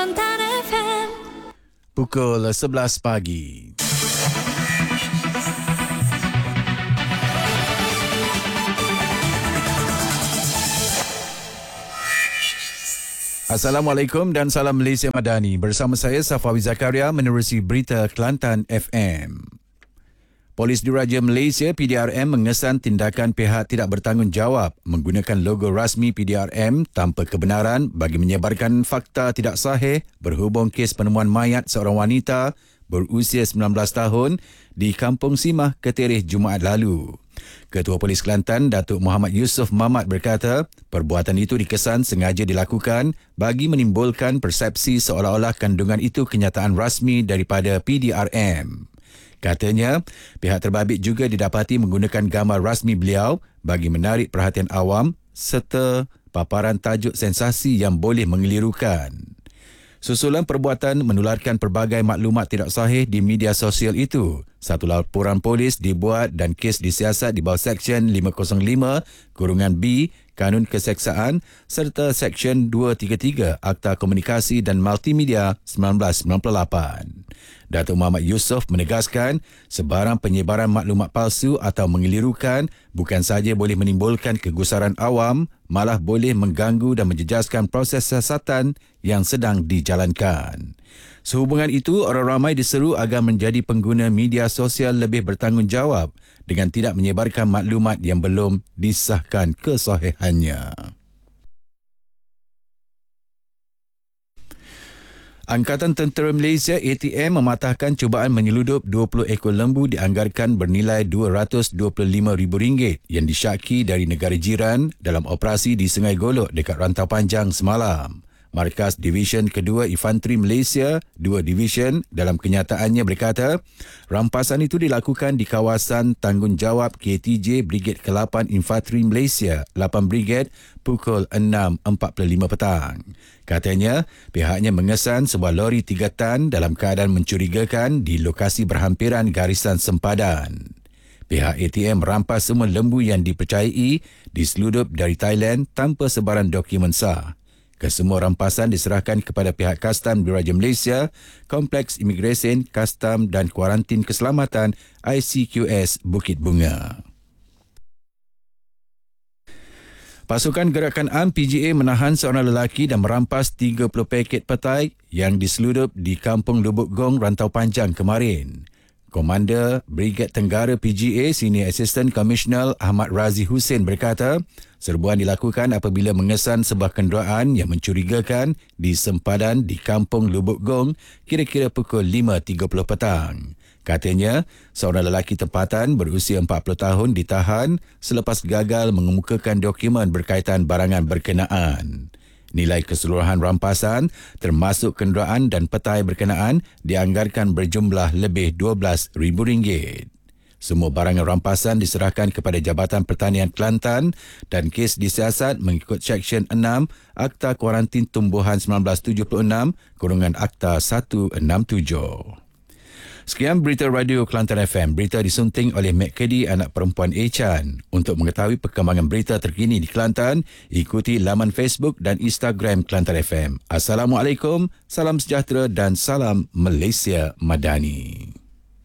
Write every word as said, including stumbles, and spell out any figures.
Kelantan F M. Pukul sebelas pagi. Assalamualaikum dan salam Malaysia Madani. Bersama saya Safawi Zakaria menerusi berita Kelantan F M. Polis Diraja Malaysia P D R M mengesan tindakan pihak tidak bertanggungjawab menggunakan logo rasmi P D R M tanpa kebenaran bagi menyebarkan fakta tidak sahih berhubung kes penemuan mayat seorang wanita berusia sembilan belas tahun di Kampung Simah, Ketereh Jumaat lalu. Ketua Polis Kelantan, Datuk Muhammad Yusof Mamat berkata, perbuatan itu dikesan sengaja dilakukan bagi menimbulkan persepsi seolah-olah kandungan itu kenyataan rasmi daripada P D R M. Katanya, pihak terbabit juga didapati menggunakan gambar rasmi beliau bagi menarik perhatian awam serta paparan tajuk sensasi yang boleh mengelirukan. Susulan perbuatan menularkan pelbagai maklumat tidak sahih di media sosial itu, satu laporan polis dibuat dan kes disiasat di bawah Seksyen lima kosong lima kurungan B Kanun Keseksaan serta Seksyen dua tiga tiga Akta Komunikasi dan Multimedia seribu sembilan ratus sembilan puluh lapan. Datuk Muhammad Yusof menegaskan sebarang penyebaran maklumat palsu atau mengelirukan bukan sahaja boleh menimbulkan kegusaran awam, malah boleh mengganggu dan menjejaskan proses siasatan yang sedang dijalankan. Sehubungan itu, orang ramai diseru agar menjadi pengguna media sosial lebih bertanggungjawab dengan tidak menyebarkan maklumat yang belum disahkan kesahihannya. Angkatan Tentera Malaysia A T M mematahkan cubaan menyeludup dua puluh ekor lembu dianggarkan bernilai dua ratus dua puluh lima ribu ringgit yang disyaki dari negara jiran dalam operasi di Sungai Golok dekat Rantau Panjang semalam. Markas Division Kedua Infanteri Malaysia, dua Division, dalam kenyataannya berkata, rampasan itu dilakukan di kawasan tanggungjawab K T J Brigade ke lapan Infanteri Malaysia, lapan Brigade, pukul enam empat puluh lima petang. Katanya, pihaknya mengesan sebuah lori tiga tan dalam keadaan mencurigakan di lokasi berhampiran garisan sempadan. Pihak A T M merampas semua lembu yang dipercayai diseludup dari Thailand tanpa sebarang dokumen sah. Kesemua rampasan diserahkan kepada pihak Kastam Diraja Malaysia, Kompleks Imigresen, Kastam dan Kuarantin Keselamatan I C Q S Bukit Bunga. Pasukan Gerakan A M P G A menahan seorang lelaki dan merampas tiga puluh paket petai yang diseludup di Kampung Lubuk Gong, Rantau Panjang kemarin. Komander Brigade Tenggara P G A Senior Assistant Commissioner Ahmad Razi Hussein berkata, serbuan dilakukan apabila mengesan sebuah kenderaan yang mencurigakan di sempadan di Kampung Lubuk Gong kira-kira pukul lima tiga puluh petang. Katanya, seorang lelaki tempatan berusia empat puluh tahun ditahan selepas gagal mengemukakan dokumen berkaitan barangan berkenaan. Nilai keseluruhan rampasan termasuk kenderaan dan petai berkenaan dianggarkan berjumlah lebih dua belas ribu ringgit. Semua barangan rampasan diserahkan kepada Jabatan Pertanian Kelantan dan kes disiasat mengikut Seksyen enam Akta Kuarantin Tumbuhan seribu sembilan ratus tujuh puluh enam kurungan Akta seratus enam puluh tujuh. Sekian berita Radio Kelantan F M. Berita disunting oleh Mek Kedi, anak perempuan A. Chan. Untuk mengetahui perkembangan berita terkini di Kelantan, ikuti laman Facebook dan Instagram Kelantan F M. Assalamualaikum, salam sejahtera dan salam Malaysia Madani.